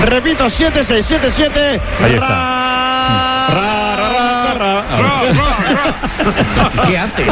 Repito, 7677. Ahí está. ¿Qué haces?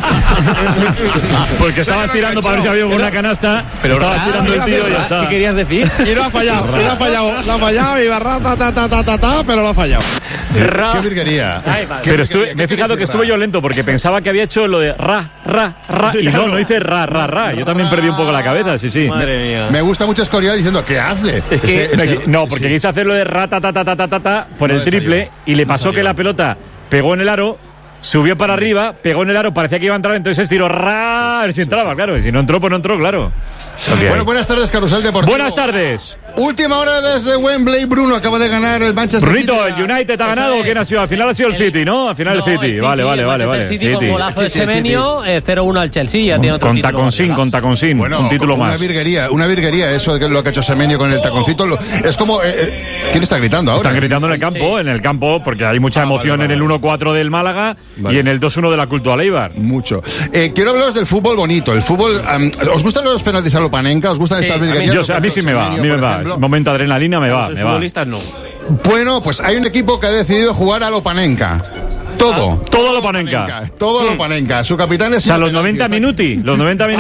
Porque estabas tirando para ver si había alguna canasta, pero estabas tirando el tío y ya está. ¿Qué querías decir? Y no ha fallado, lo ha fallado, y Barra, pero lo ha fallado. Qué virguería. Pero me he fijado que estuve yo lento porque pensaba que había hecho lo de ra, y no dice ra. Yo también perdí un poco la cabeza, sí. Madre mía. Me gusta mucho Escorial diciendo, ¿qué hace? Es que no, porque quise hacer lo de ra, por el triple y le pasó que la pelota pegó en el aro, subió para arriba, pegó en el aro, parecía que iba a entrar, entonces estiró, a ver si entraba, claro, y si no entró, pues no entró, claro. Okay. Bueno, buenas tardes, Carrusel Deportivo. Buenas tardes. Última hora desde Wembley. Bruno acaba de ganar el Manchester City. Brunito, el United ha ganado. ¿Quién ha sido? Al final ha sido el City, ¿no? Al final el City. Vale. El City con golazo de Semenyo, 0-1 al Chelsea. Ya tiene otro título. Con taconsín. Bueno, un título más. Una virguería eso de lo que ha hecho Semenyo con el taconcito. Es como... ¿Quién está gritando ahora? Están gritando en el campo, porque hay mucha emoción en el 1-4 del Málaga y en el 2-1 de la Cultural Eibar. Mucho. Quiero hablaros del fútbol bonito. El fútbol... ¿Os gustan los penaltis a lo Panenka? ¿Os gustan estas virguerías? A mí sí me va. Momento adrenalina me va. Los futbolistas no. Bueno, pues hay un equipo que ha decidido jugar a lo Panenka. Todo a lo Panenka. Todo a lo Panenka. Su capitán es... O sea, los 90 minuti. Vale.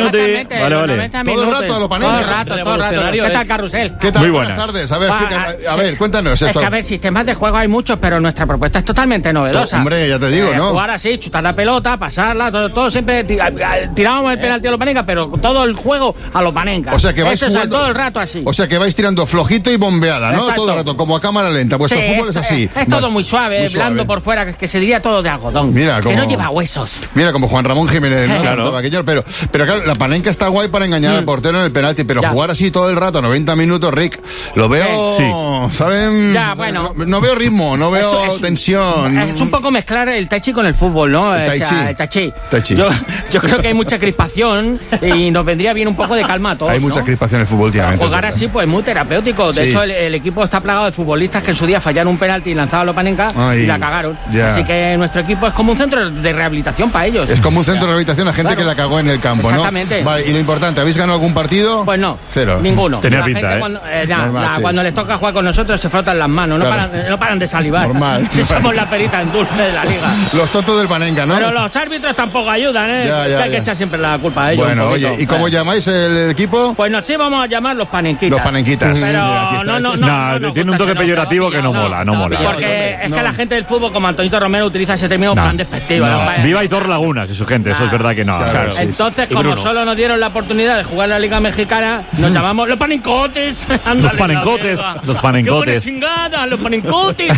Todo el rato a lo Panenka. Todo el rato. ¿Qué tal, Carrusel? ¿Qué tal? Muy buenas tardes. A ver, cuéntanos esto. Es que, a ver, sistemas de juego hay muchos, pero nuestra propuesta es totalmente novedosa. Hombre, ya te digo, ¿no? Jugar así, chutar la pelota, pasarla, todo siempre... Tirábamos el penalti a lo Panenka, pero todo el juego a lo Panenka. O sea, que vais jugando todo el rato así. O sea, que vais tirando flojito y bombeada, ¿no? Exacto. Todo el rato, como a cámara lenta. Vuestro fútbol es así. Es todo muy suave, blando por fuera, que se diría todo de algodón. Mira, que no lleva huesos. Mira, como Juan Ramón Jiménez, ¿no? Claro. Pero claro, la Panenka está guay para engañar al portero en el penalti, pero jugar así todo el rato, 90 minutos, Rick, lo veo, ¿saben? Ya, bueno. No veo ritmo, no veo tensión. Es un poco mezclar el tai chi con el fútbol, ¿no? El tai chi. Yo creo que hay mucha crispación y nos vendría bien un poco de calma a todos. Hay mucha crispación en el fútbol últimamente. Jugar así, pues muy terapéutico. De hecho, el equipo está plagado de futbolistas que en su día fallaron un penalti y lanzaban a lo Panenka y la cagaron. Así que nuestro equipo es como un centro de rehabilitación para ellos. Es como un centro de rehabilitación a gente que la cagó en el campo, exactamente. ¿no? Vale, y lo importante, ¿habéis ganado algún partido? Pues no. Cero. Ninguno. Tenía la pinta, gente cuando les toca jugar con nosotros se frotan las manos, no paran de salivar. Normal. Si somos la perita en dulce de la liga. Los tontos del Panenka, ¿no? Pero los árbitros tampoco ayudan, ¿eh? Hay que echar siempre la culpa a ellos. Bueno, oye, ¿y cómo llamáis el equipo? Pues sí vamos a llamar los panenquitas. Los panenquitas. Pero no tiene un toque peyorativo que no mola. Porque es que la gente del fútbol, como Antonito Romero, utiliza ese término tan despectivo. Viva Hitor Lagunas y su gente, eso es verdad que no. Claro, sí. Entonces, como solo nos dieron la oportunidad de jugar la Liga Mexicana, nos llamamos los panencotes. Los panencotes. ¡Qué buena chingada! ¡Los panencotes!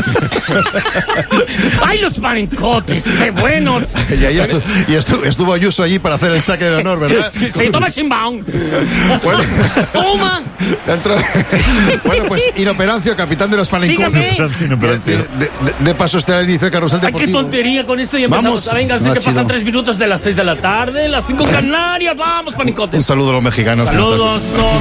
¡Ay, los panencotes! ¡Qué buenos! Y estuvo Ayuso allí para hacer el saque de honor, ¿verdad? Sí, toma Simbaum. Bueno, ¡Toma! Bueno, pues Inoperancio, capitán de los panencotes. De paso está el inicio de Carrusel Deportivo. ¡Ay, qué tontería con esto! Y empezamos. Venga, sé que pasan 3 minutos de las 6 de la tarde, las 5 en Canarias. ¡Vamos, panencotes! Un saludo a los mexicanos. Saludos.